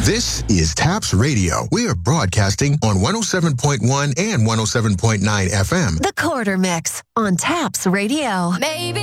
This is TAPS Radio. We are broadcasting on 107.1 and 107.9 FM. The Quarter Mix on TAPS Radio. Maybe